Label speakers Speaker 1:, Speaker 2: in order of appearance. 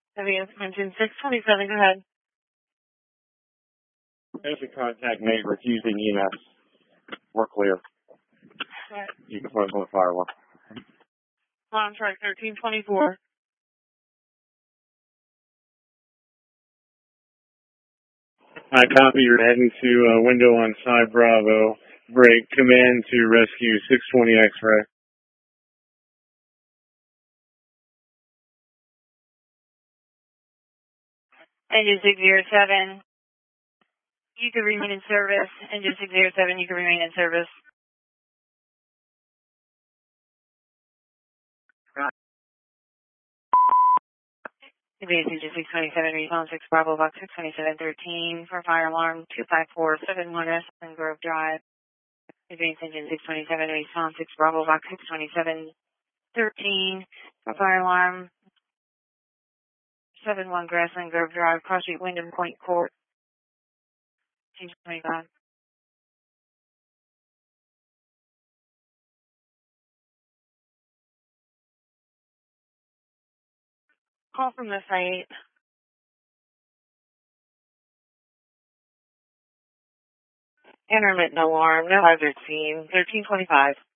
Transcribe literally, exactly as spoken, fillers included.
Speaker 1: Advanced engine six twenty-seven, go ahead.
Speaker 2: There's a contact neighbor using E M S. We're clear.
Speaker 1: Right.
Speaker 2: You can put us on the firewall.
Speaker 1: On track thirteen twenty-four.
Speaker 2: I copy. You're heading to a window on side Bravo. Break. Command to rescue six twenty X-ray.
Speaker 1: Engine six zero seven. You can remain in service. Engine six zero seven, you can remain in service. Advanced engine six twenty-seven, response six Bravo box six twenty-seven thirteen for fire alarm two five four seven one S and Grove Drive. Advanced engine six twenty-seven, response six Bravo box six twenty-seven thirteen for fire alarm seven one Grassland Grove Drive, Cross Street, Wyndham Point Court. twenty-five. Call from the site. Intermittent alarm, no hazard seen. thirteen twenty-five.